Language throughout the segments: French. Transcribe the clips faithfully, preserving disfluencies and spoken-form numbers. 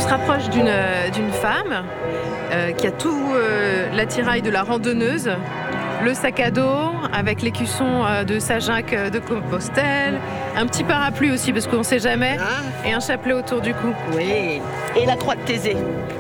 se rapproche d'une d'une femme euh, qui a tout euh, l'attirail de la randonneuse, le sac à dos avec l'écusson euh, de Saint-Jacques de Compostelle, un petit parapluie aussi parce qu'on ne sait jamais, Ah. et un chapelet autour du cou. Oui, et la croix de Thésée.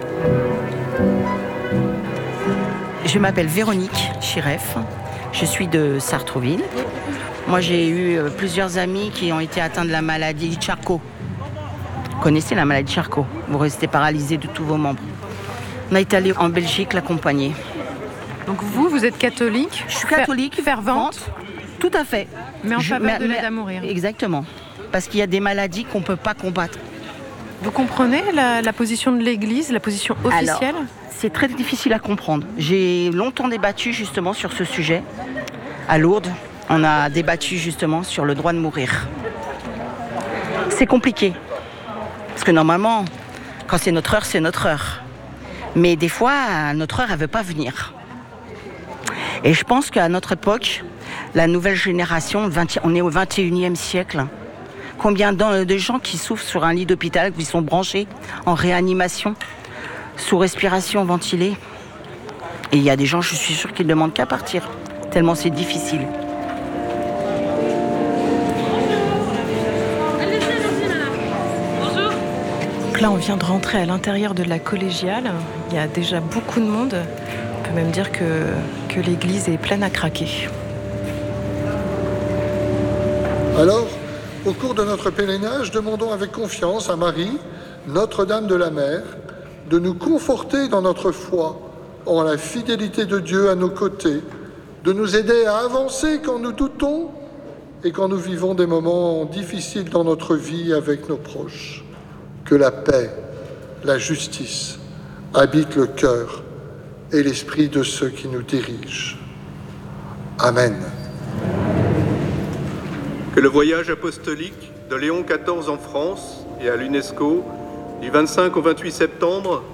Je m'appelle Véronique Chiref, je suis de Sartrouville. Moi j'ai eu plusieurs amis qui ont été atteints de la maladie de Charcot. Vous connaissez la maladie de Charcot, vous restez paralysé de tous vos membres. On a été allé en Belgique l'accompagner. Donc vous, vous êtes catholique? Je suis catholique, fervente, tout à fait. mais en Je- faveur mais- de l'aide mais- à mourir. Exactement, parce qu'il y a des maladies qu'on ne peut pas combattre. Vous comprenez la, la position de l'Église, la position officielle? Alors, c'est très difficile à comprendre. J'ai longtemps débattu justement sur ce sujet. À Lourdes, on a débattu justement sur le droit de mourir. C'est compliqué. Parce que normalement, quand c'est notre heure, c'est notre heure. Mais des fois, notre heure, elle ne veut pas venir. Et je pense qu'à notre époque, la nouvelle génération, on est au vingt et unième siècle. Combien de gens qui souffrent sur un lit d'hôpital, qui sont branchés en réanimation, sous respiration ventilée. Et il y a des gens, je suis sûre, qui ne demandent qu'à partir, tellement c'est difficile. Donc là, on vient de rentrer à l'intérieur de la collégiale. Il y a déjà beaucoup de monde. On peut même dire que, que l'église est pleine à craquer. Alors, au cours de notre pèlerinage, demandons avec confiance à Marie, Notre-Dame de la Mer, de nous conforter dans notre foi, en la fidélité de Dieu à nos côtés, de nous aider à avancer quand nous doutons et quand nous vivons des moments difficiles dans notre vie avec nos proches. Que la paix, la justice habitent le cœur et l'esprit de ceux qui nous dirigent. Amen. Que le voyage apostolique de Léon quatorze en France et à l'UNESCO du vingt-cinq au vingt-huit septembre